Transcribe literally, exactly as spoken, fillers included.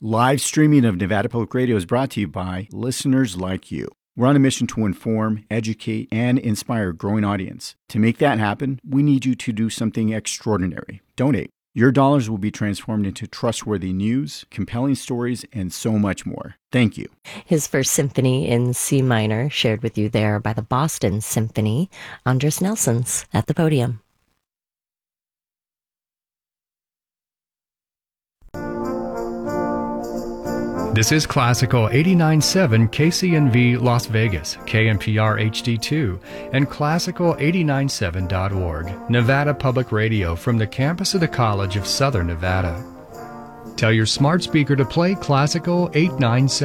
Live streaming of Nevada Public Radio is brought to you by listeners like you. We're on a mission to inform, educate, and inspire a growing audience. To make that happen, we need you to do something extraordinary. Donate. Your dollars will be transformed into trustworthy news, compelling stories, and so much more. Thank you. His first symphony in C minor, shared with you there by the Boston Symphony. Andres Nelson's at the podium. This is Classical eighty-nine point seven K C N V Las Vegas, K N P R H D two, and Classical eighty nine seven dot org, Nevada Public Radio from the campus of the College of Southern Nevada. Tell your smart speaker to play Classical eight nine seven.